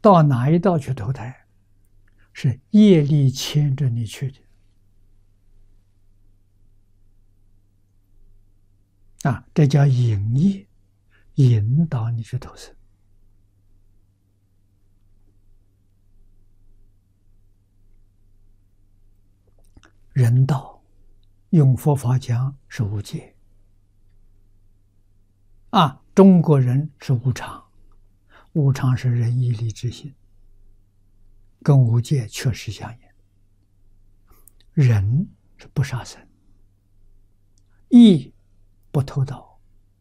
到哪一道去投胎？是业力牵着你去的啊，这叫引业，引导你去投生。人道用佛法讲是无戒啊，中国人是无常，无常是仁义礼智信，跟无戒确实相应。仁是不杀生，义不偷盗，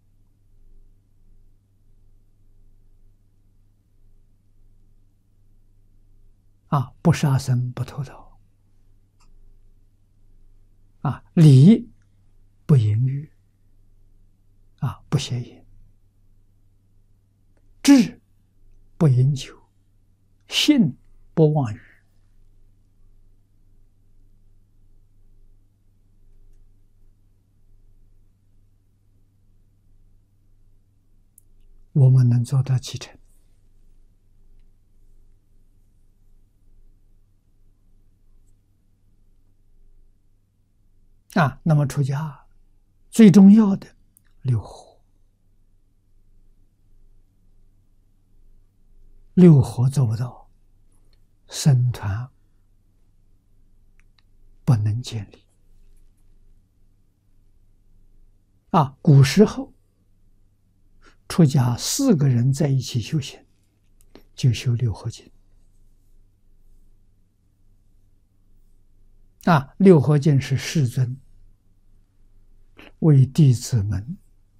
啊，不杀生不偷盗，啊，礼不淫欲，啊，不邪淫，智不饮酒，信不妄语。我们能做到7成啊，那么出家最重要的6合，6合做不到，僧团不能建立啊。古时候出家4个人在一起修行，就修6合经啊。6合经是世尊为弟子们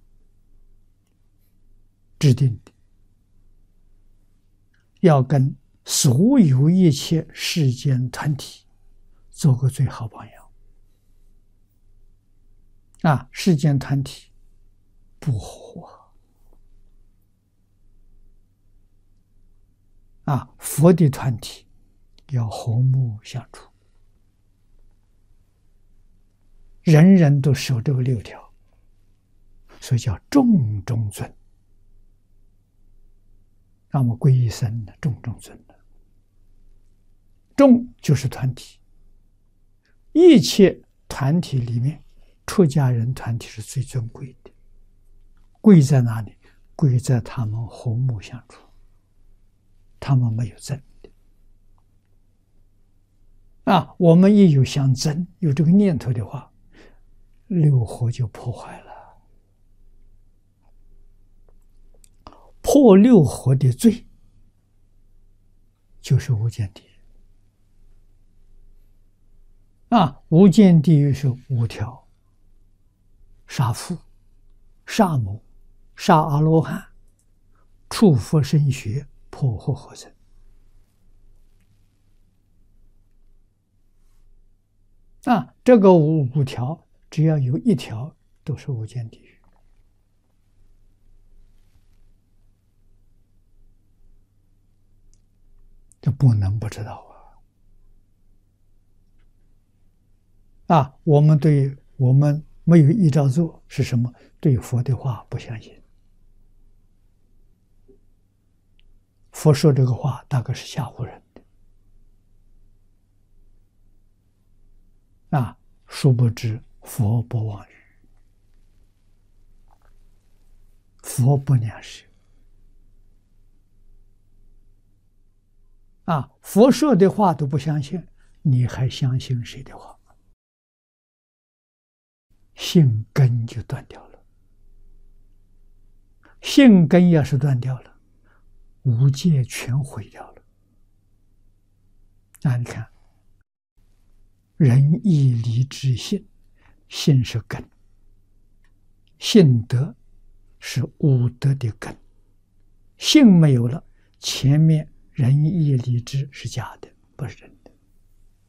制定的，要跟所有一切世间团体做个最好榜样啊。世间团体不和啊，佛的团体要和睦相处，人人都守这个6条，所以叫众中尊。那么皈依僧的众中尊的，众就是团体，一切团体里面，出家人团体是最尊贵的。贵在哪里？贵在他们和睦相处，他们没有争的啊。我们一有相争，有这个念头的话，6合就破坏了。破6合的罪就是无间地狱啊。无间地狱是5条：杀父、杀母、杀阿罗汉、触佛身血、破和合僧啊。这个5条只要有1条都是无间地狱。这不能不知道啊！我们没有依照做是什么？对佛的话不相信。佛说这个话大概是吓唬人的啊！殊不知佛不妄语，佛不两舌啊！佛说的话都不相信，你还相信谁的话？信根就断掉了。信根要是断掉了，无戒全毁掉了。那你看，仁义礼智信，信是根，信德是五德的根。信没有了，前面仁义礼智是假的，不是真的。